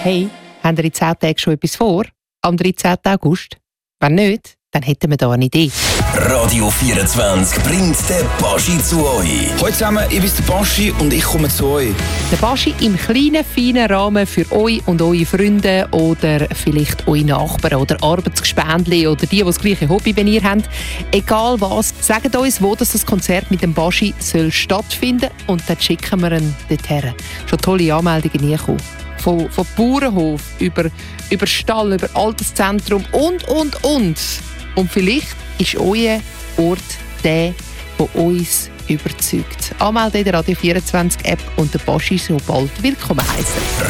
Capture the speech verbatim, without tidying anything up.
Hey, haben ihr in zehn Tagen schon etwas vor? Am dreizehnten August? Wenn nicht, dann hätten wir da eine Idee. Radio vierundzwanzig bringt den Baschi zu euch. Hallo zusammen, ich bin der Baschi und ich komme zu euch. Der Baschi im kleinen, feinen Rahmen für euch und eure Freunde oder vielleicht eure Nachbarn oder Arbeitsgespendli oder die, die das gleiche Hobby wie ihr habt. Egal was, sagt uns, wo das Konzert mit dem Baschi soll stattfinden und dann schicken wir ihn dorthin. Schon tolle Anmeldungen reingekommen. Von, von Bauernhof über, über Stall, über Alterszentrum und, und, und. Und vielleicht ist euer Ort der, der uns überzeugt. Anmelden in der Radio vierundzwanzig App und der Baschi so bald willkommen heißen.